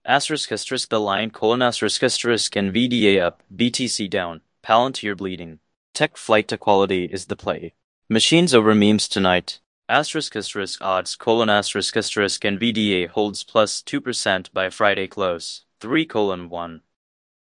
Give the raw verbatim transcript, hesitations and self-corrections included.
Asterisk asterisk the line colon asterisk asterisk N V D A up, B T C down, Palantir bleeding. Tech flight to quality is the play. Machines over memes tonight. Asterisk asterisk odds colon asterisk asterisk N V D A holds plus two percent by Friday close. three colon one.